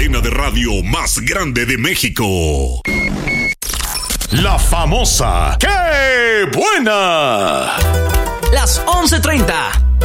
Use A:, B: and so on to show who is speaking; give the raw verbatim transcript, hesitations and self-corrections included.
A: cadena de radio más grande de México. La famosa ¡Qué buena!
B: Las once treinta.